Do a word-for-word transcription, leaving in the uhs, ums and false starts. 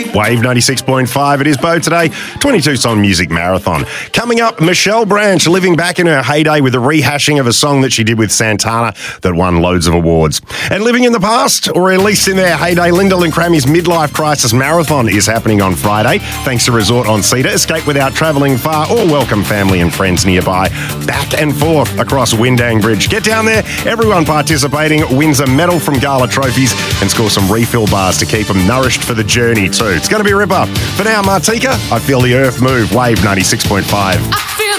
Wave ninety-six point five. It is Bo today. twenty-two song music marathon. Coming up, Michelle Branch living back in her heyday with a rehashing of a song that she did with Santana that won loads of awards. And living in the past, or at least in their heyday, Lyndall and Crammy's midlife crisis marathon is happening on Friday. Thanks to Resort on Cedar. Escape without travelling far or welcome family and friends nearby. Back and forth across Windang Bridge. Get down there. Everyone participating wins a medal from Gala Trophies and score some refill bars to keep them nourished for the journey too. It's going to be a ripper. For now, Martika, I feel the earth move. Wave ninety-six point five.